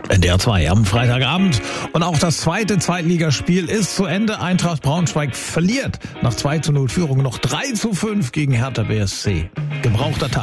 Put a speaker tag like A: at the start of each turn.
A: NDR 2 am Freitagabend. Und auch das zweite Zweitligaspiel ist zu Ende. Eintracht Braunschweig verliert nach 2:0 Führung noch 3:5 gegen Hertha BSC. Gebrauchter Tag.